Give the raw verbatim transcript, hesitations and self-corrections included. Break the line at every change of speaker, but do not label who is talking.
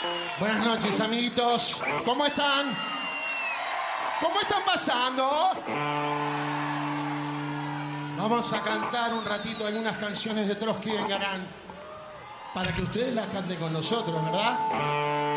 Buenas noches, amiguitos. ¿Cómo están? ¿Cómo están pasando? Vamos a cantar un ratito algunas canciones de Trotsky y Engarán para que ustedes las canten con nosotros, ¿verdad?